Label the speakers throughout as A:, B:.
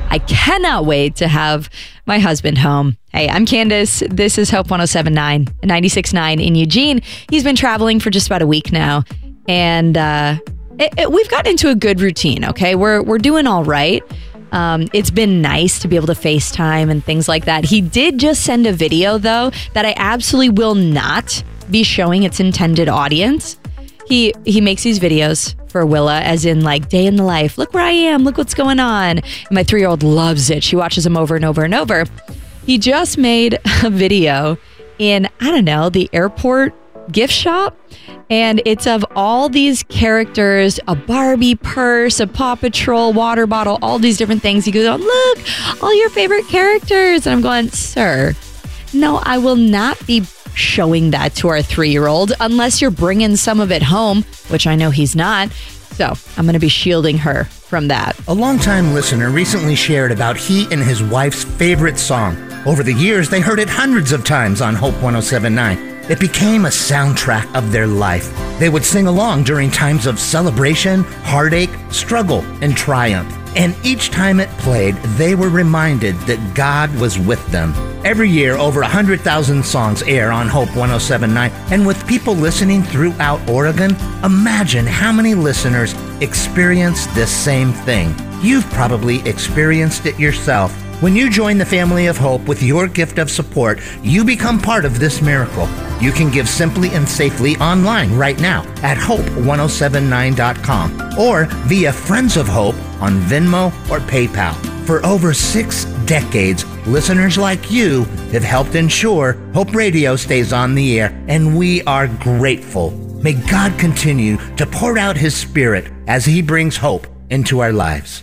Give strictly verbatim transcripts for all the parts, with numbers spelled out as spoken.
A: I cannot wait to have my husband home. Hey, I'm Candace. This is Hope one oh seven point nine, ninety-six point nine in Eugene. He's been traveling for just about a week now, and uh, it, it, we've gotten into a good routine, okay? We're, we're doing all right. Um, it's been nice to be able to FaceTime and things like that. He did just send a video, though, that I absolutely will not be showing its intended audience. He he makes these videos for Willa, as in like day in the life. Look where I am. Look what's going on. And my three-year-old loves it. She watches them over and over and over. He just made a video in, I don't know, the airport gift shop. And it's of all these characters, a Barbie purse, a Paw Patrol water bottle, all these different things. He goes, oh, look, all your favorite characters. And I'm going, sir, no, I will not be showing that to our three-year-old unless you're bringing some of it home, which I know he's not. So I'm going to be shielding her from that.
B: A longtime listener recently shared about he and his wife's favorite song. Over the years, they heard it hundreds of times on Hope one oh seven point nine. It became a soundtrack of their life. They would sing along during times of celebration, heartache, struggle, and triumph. And each time it played, they were reminded that God was with them. Every year, over one hundred thousand songs air on Hope one oh seven point nine. And with people listening throughout Oregon, imagine how many listeners experience this same thing. You've probably experienced it yourself. When you join the family of Hope with your gift of support, you become part of this miracle. You can give simply and safely online right now at hope one oh seven nine dot com or via Friends of Hope on Venmo or PayPal. For over six decades, listeners like you have helped ensure Hope Radio stays on the air, and we are grateful. May God continue to pour out His Spirit as He brings hope into our lives.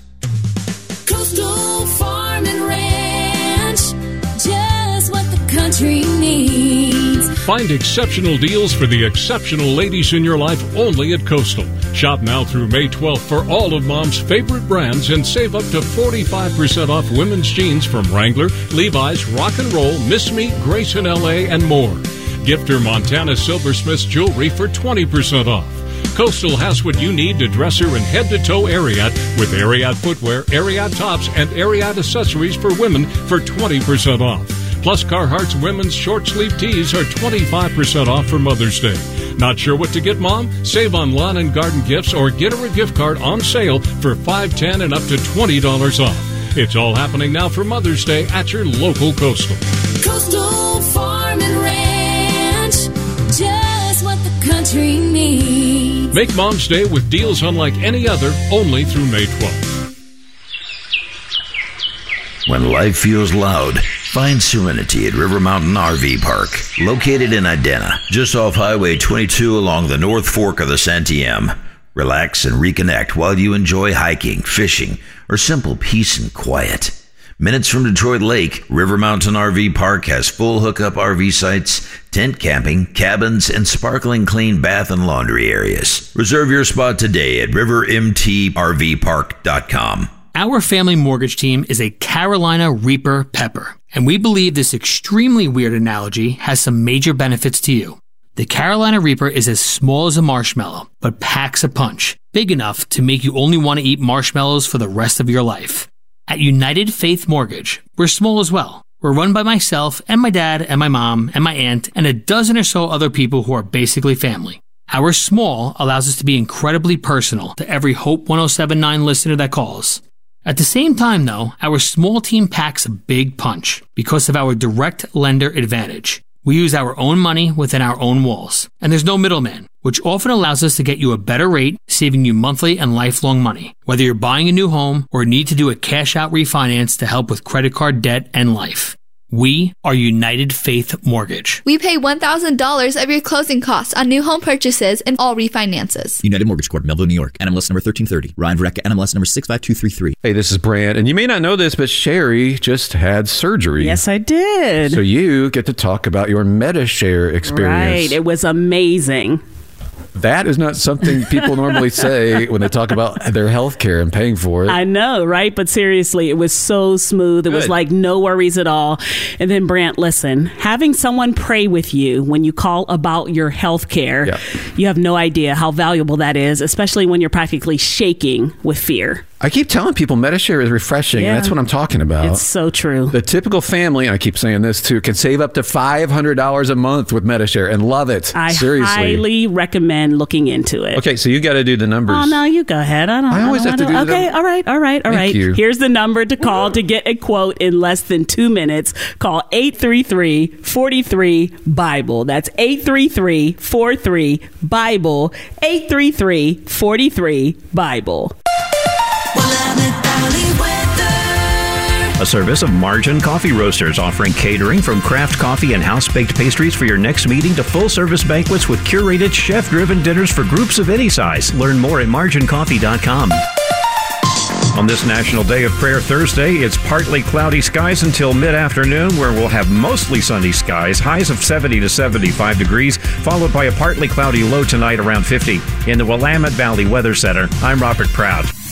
C: Coastal Farm and Ranch, just what the country needs.
D: Find exceptional deals for the exceptional ladies in your life only at Coastal. Shop now through May twelfth for all of Mom's favorite brands and save up to forty-five percent off women's jeans from Wrangler, Levi's, Rock and Roll, Miss Me, Grayson L A, and more. Gift her Montana Silversmiths jewelry for twenty percent off. Coastal has what you need to dress her in head-to-toe Ariat with Ariat footwear, Ariat tops, and Ariat accessories for women for twenty percent off. Plus, Carhartt's women's short-sleeve tees are twenty-five percent off for Mother's Day. Not sure what to get Mom? Save on lawn and garden gifts or get her a gift card on sale for five dollars, ten dollars, and up to twenty dollars off. It's all happening now for Mother's Day at your local Coastal.
C: Coastal Farm and Ranch, just what the country needs.
D: Make Mom's Day with deals unlike any other, only through May twelfth.
E: When life feels loud, find serenity at River Mountain R V Park, located in Idena, just off Highway twenty-two along the North Fork of the Santiam. Relax and reconnect while you enjoy hiking, fishing, or simple peace and quiet. Minutes from Detroit Lake, River Mountain R V Park has full hookup R V sites, tent camping, cabins, and sparkling clean bath and laundry areas. Reserve your spot today at river m t r v park dot com.
F: Our family mortgage team is a Carolina Reaper Pepper, and we believe this extremely weird analogy has some major benefits to you. The Carolina Reaper is as small as a marshmallow, but packs a punch, big enough to make you only want to eat marshmallows for the rest of your life. At United Faith Mortgage, we're small as well. We're run by myself and my dad and my mom and my aunt and a dozen or so other people who are basically family. Our small allows us to be incredibly personal to every Hope one oh seven point nine listener that calls. At the same time, though, our small team packs a big punch because of our direct lender advantage. We use our own money within our own walls, and there's no middleman, which often allows us to get you a better rate, saving you monthly and lifelong money, whether you're buying a new home or need to do a cash-out refinance to help with credit card debt and life. We are United Faith Mortgage.
G: We pay one thousand dollars of your closing costs on new home purchases and all refinances.
H: United Mortgage Corp, Melville, New York. N M L S number thirteen thirty. Ryan Varecka, N M L S number six five two three three.
I: Hey, this is Brant, and you may not know this, but Sherry just had surgery.
J: Yes, I did.
I: So you get to talk about your MediShare experience.
J: Right. It was amazing.
I: That is not something people normally say when they talk about their health care and paying for it.
J: I know, right? But seriously, it was so smooth. It
I: Good.
J: was like no worries at all. And then, Brant, listen, having someone pray with you when you call about your health care,
I: yeah.
J: you have no idea how valuable that is, especially when you're practically shaking with fear.
I: I keep telling people MediShare is refreshing,
J: Yeah.
I: and that's what I'm talking about.
J: It's so true.
I: The typical family, and I keep saying this too, can save up to five hundred dollars a month with MediShare and love it.
J: I
I: Seriously.
J: highly recommend looking into it.
I: Okay, so you got to do the numbers.
J: Oh, no, you go ahead. I don't
I: I always
J: don't
I: have to
J: wanna-
I: do the
J: Okay,
I: num-
J: all right, all right, all
I: Thank
J: right.
I: you.
J: Here's the number to call to get a quote in less than two minutes. Call eight three three, four three, Bible. That's eight three three, four three, Bible. eight three three, four three, Bible.
K: A service of Margin Coffee Roasters, offering catering from craft coffee and house-baked pastries for your next meeting to full-service banquets with curated, chef-driven dinners for groups of any size. Learn more at margin coffee dot com. On this National Day of Prayer Thursday, it's partly cloudy skies until mid-afternoon, where we'll have mostly sunny skies, highs of seventy to seventy-five degrees, followed by a partly cloudy low tonight around fifty. In the Willamette Valley Weather Center, I'm Robert Proud.